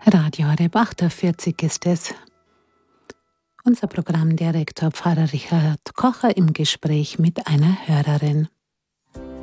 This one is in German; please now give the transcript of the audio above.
Radio Horeb 48 ist es. Unser Programmdirektor Pfarrer Richard Kocher im Gespräch mit einer Hörerin.